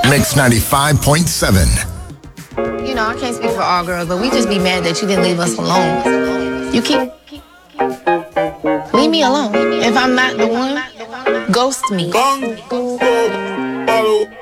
Mix 95.7. You know, I can't speak for all girls, but we just be mad that you didn't leave us alone. You keep leave me alone. If I'm not the one, ghost me. Bang, follow.